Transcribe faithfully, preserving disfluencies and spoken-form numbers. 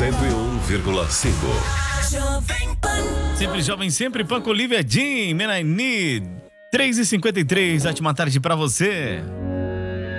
cento e um vírgula cinco. Sempre jovem, sempre Panco Olivia Jean, Man I Need. três e cinquenta e três, ótima tarde pra você.